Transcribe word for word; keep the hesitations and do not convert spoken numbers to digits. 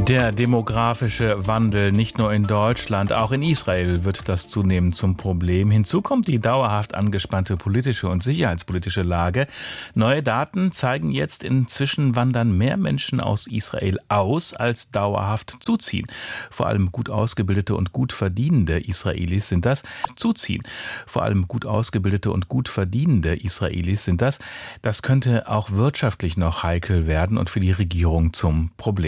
Der demografische Wandel nicht nur in Deutschland, auch in Israel wird das zunehmend zum Problem. Hinzu kommt die dauerhaft angespannte politische und sicherheitspolitische Lage. Neue Daten zeigen jetzt, inzwischen wandern mehr Menschen aus Israel aus, als dauerhaft zuziehen. Vor allem gut ausgebildete und gut verdienende Israelis sind das. Zuziehen. Vor allem gut ausgebildete und gut verdienende Israelis sind das. Das könnte auch wirtschaftlich noch heikel werden und für die Regierung zum Problem.